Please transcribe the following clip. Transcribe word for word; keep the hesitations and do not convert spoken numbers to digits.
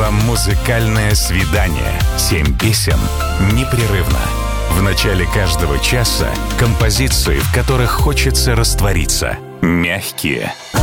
вам музыкальное свидание. Семь песен непрерывно. В начале каждого часа композиции, в которых хочется раствориться. Мягкие,